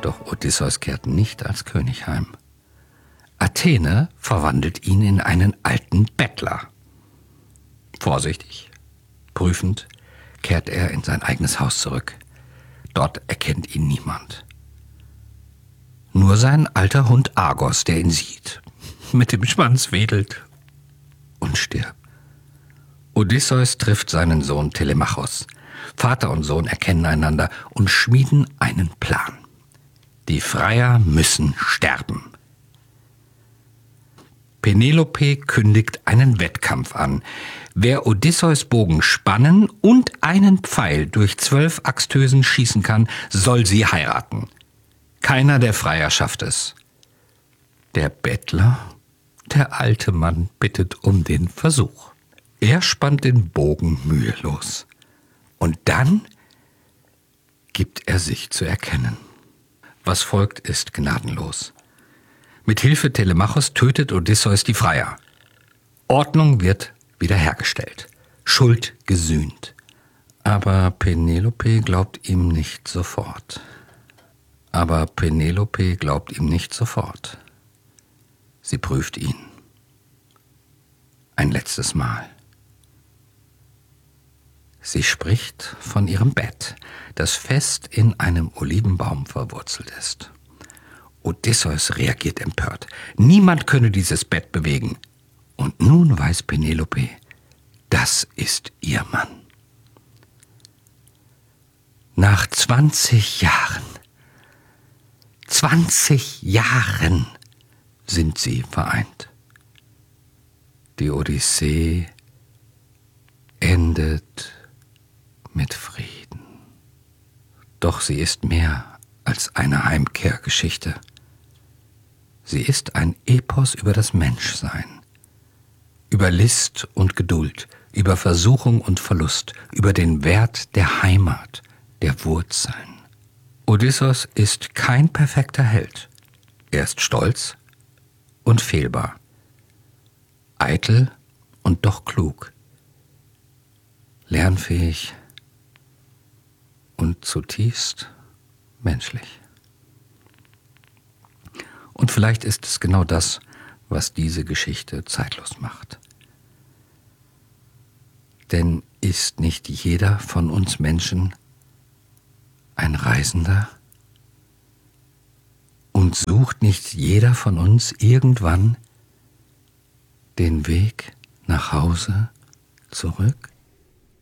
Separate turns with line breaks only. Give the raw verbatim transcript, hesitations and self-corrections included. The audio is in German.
Doch Odysseus kehrt nicht als König heim. Athene verwandelt ihn in einen alten Bettler. Vorsichtig, prüfend kehrt er in sein eigenes Haus zurück. Dort erkennt ihn niemand. Nur sein alter Hund Argos, der ihn sieht, mit dem Schwanz wedelt und stirbt. Odysseus trifft seinen Sohn Telemachos. Vater und Sohn erkennen einander und schmieden einen Plan. Die Freier müssen sterben. Penelope kündigt einen Wettkampf an. Wer Odysseus Bogen spannen und einen Pfeil durch zwölf Axthösen schießen kann, soll sie heiraten. Keiner der Freier schafft es. Der Bettler, der alte Mann, bittet um den Versuch. Er spannt den Bogen mühelos. Und dann gibt er sich zu erkennen. Was folgt, ist gnadenlos. Mit Hilfe Telemachos tötet Odysseus die Freier. Ordnung wird wiederhergestellt. Schuld gesühnt. Aber Penelope glaubt ihm nicht sofort. Aber Penelope glaubt ihm nicht sofort. Sie prüft ihn. Ein letztes Mal. Sie spricht von ihrem Bett, das fest in einem Olivenbaum verwurzelt ist. Odysseus reagiert empört. Niemand könne dieses Bett bewegen. Und nun weiß Penelope, das ist ihr Mann. Nach zwanzig Jahren, zwanzig Jahren sind sie vereint. Die Odyssee endet mit Frieden. Doch sie ist mehr als eine Heimkehrgeschichte. Sie ist ein Epos über das Menschsein, über List und Geduld, über Versuchung und Verlust, über den Wert der Heimat, der Wurzeln. Odysseus ist kein perfekter Held. Er ist stolz und fehlbar, eitel und doch klug, lernfähig und zutiefst menschlich. Und vielleicht ist es genau das, was diese Geschichte zeitlos macht. Denn ist nicht jeder von uns Menschen ein Reisender? Und sucht nicht jeder von uns irgendwann den Weg nach Hause zurück?